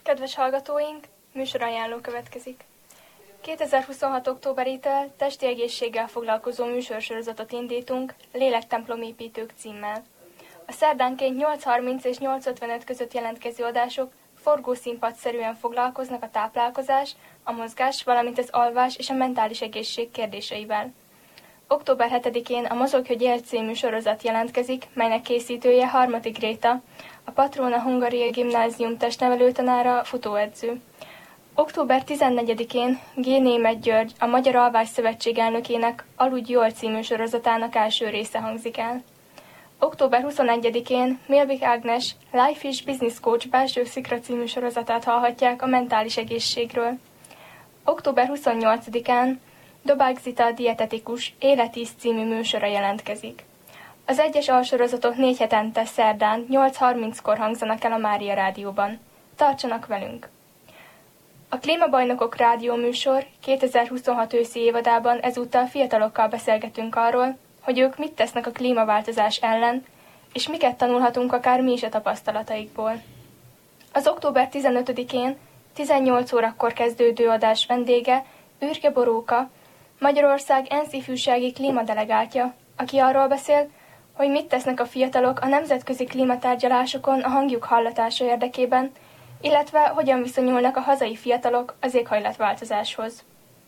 Kedves hallgatóink, műsorajánló következik. 2026. októberétől testi egészséggel foglalkozó műsorsorozatot indítunk Lélektemplomépítők címmel. A szerdánként 8:30 és 8:55 között jelentkező adások forgószínpadszerűen foglalkoznak a táplálkozás, a mozgás, valamint az alvás és a mentális egészség kérdéseivel. Október 7-én a Mozogj, hogy élj című sorozat jelentkezik, melynek készítője Harmatik Réta, a Patrona Hungaria Gimnázium testnevelőtanára, futóedző. Október 14-én G. Németh György, a Magyar Alvás Szövetség elnökének Aludj jól című sorozatának első része hangzik el. Október 21-én Milvik Ágnes Life is Business Coach belső szikra című sorozatát hallhatják a mentális egészségről. Október 28-án Dobák Zita a dietetikus Életíz című műsora jelentkezik. Az egyes alsorozatok 4 hetente szerdán 8:30-kor hangzanak el a Mária Rádióban. Tartsanak velünk! A Klímabajnokok rádióműsor 2026 őszi évadában ezúttal fiatalokkal beszélgetünk arról, hogy ők mit tesznek a klímaváltozás ellen, és miket tanulhatunk akár mi is a tapasztalataikból. Az október 15-én 18 órakor kezdődő adás vendége Ürge Boróka, Magyarország ENSZ ifjúsági klímadelegáltja, aki arról beszél, hogy mit tesznek a fiatalok a nemzetközi klímatárgyalásokon a hangjuk hallatása érdekében, illetve hogyan viszonyulnak a hazai fiatalok az éghajlatváltozáshoz.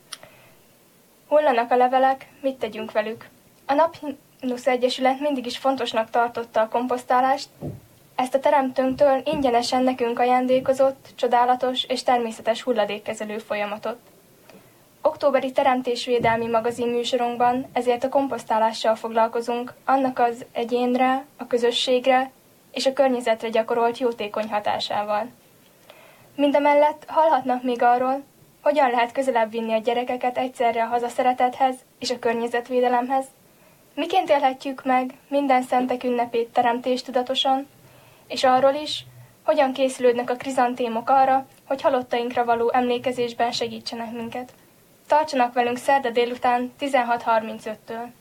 Hullanak a levelek, mit tegyünk velük? A Naphinusz Egyesület mindig is fontosnak tartotta a komposztálást, ezt a teremtőnktől ingyenesen nekünk ajándékozott, csodálatos és természetes hulladékkezelő folyamatot. Októberi teremtésvédelmi magazin műsorunkban ezért a komposztálással foglalkozunk, annak az egyénre, a közösségre és a környezetre gyakorolt jótékony hatásával. Mindemellett hallhatnak még arról, hogyan lehet közelebb vinni a gyerekeket egyszerre a hazaszeretethez és a környezetvédelemhez, miként élhetjük meg minden szentek ünnepét teremtéstudatosan, és arról is, hogyan készülődnek a krizantémok arra, hogy halottainkra való emlékezésben segítsenek minket. Tartsanak velünk szerda délután 16:35-től.